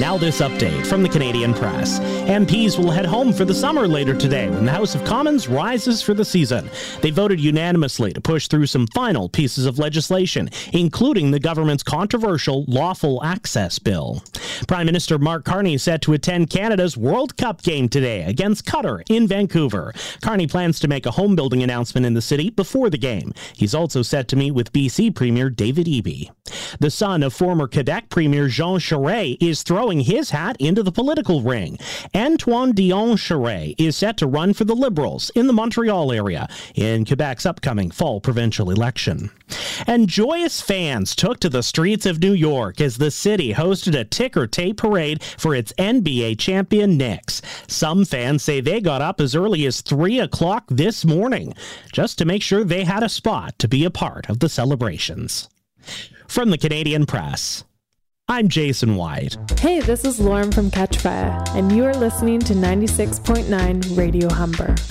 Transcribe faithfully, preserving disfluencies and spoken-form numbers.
Now this update from the Canadian Press. M Ps will head home for the summer later today when the House of Commons rises for the season. They voted unanimously to push through some final pieces of legislation, including the government's controversial Lawful Access Bill. Prime Minister Mark Carney is set to attend Canada's World Cup game today against Qatar in Vancouver. Carney plans to make a home building announcement in the city before the game. He's also set to meet with B C Premier David Eby. The son of former Quebec Premier Jean Charest is throwing his hat into the political ring. Antoine Dion Charest is set to run for the Liberals in the Montreal area in Quebec's upcoming fall provincial election. And joyous fans took to the streets of New York as the city hosted a ticker tape parade for its N B A champion Knicks. Some fans say they got up as early as three o'clock this morning just to make sure they had a spot to be a part of the celebrations. From the Canadian Press, I'm Jason White. Hey, this is Lauren from Catch Fire, and you are listening to ninety-six point nine Radio Humber.